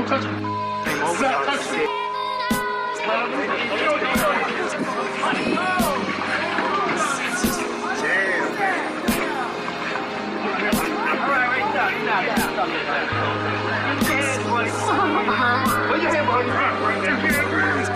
touch it. Stop touching it. Put your hand behind your back.